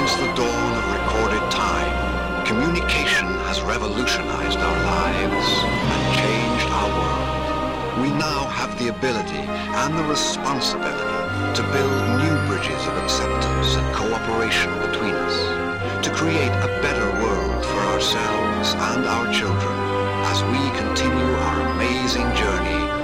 Since the dawn of recorded time, communication has revolutionized our lives and changed our world. We now have the ability and the responsibility to build new bridges of acceptance and cooperation between us, to create a better world for ourselves and our children as we continue our amazing journey